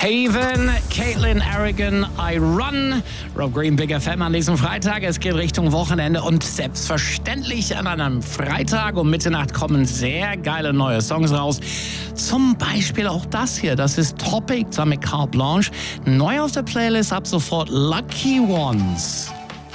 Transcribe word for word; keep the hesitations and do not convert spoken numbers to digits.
Haven, Caitlin Aragon, I Run. Rob Green, Big F M an diesem Freitag. Es geht Richtung Wochenende und selbstverständlich an einem Freitag um Mitternacht kommen sehr geile neue Songs raus. Zum Beispiel auch das hier. Das ist Topic zusammen mit Carte Blanche. Neu auf der Playlist ab sofort Lucky Ones.